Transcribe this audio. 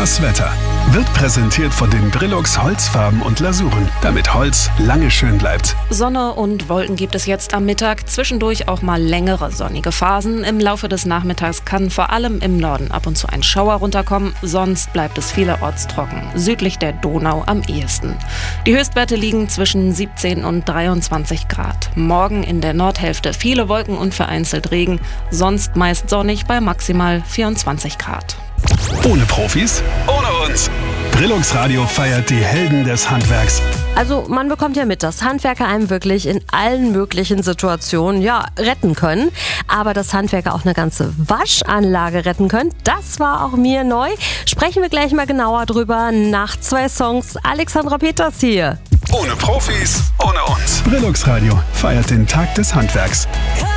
Das Wetter wird präsentiert von den Brilux Holzfarben und Lasuren, damit Holz lange schön bleibt. Sonne und Wolken gibt es jetzt am Mittag, zwischendurch auch mal längere sonnige Phasen. Im Laufe des Nachmittags kann vor allem im Norden ab und zu ein Schauer runterkommen, sonst bleibt es vielerorts trocken, südlich der Donau am ehesten. Die Höchstwerte liegen zwischen 17 und 23 Grad. Morgen in der Nordhälfte viele Wolken und vereinzelt Regen, sonst meist sonnig bei maximal 24 Grad. Ohne Profis, ohne uns. Brilux Radio feiert die Helden des Handwerks. Also man bekommt ja mit, dass Handwerker einem wirklich in allen möglichen Situationen retten können. Aber dass Handwerker auch eine ganze Waschanlage retten können, das war auch mir neu. Sprechen wir gleich mal genauer drüber nach 2 Songs. Alexandra Peters hier. Ohne Profis, ohne uns. Brilux Radio feiert den Tag des Handwerks.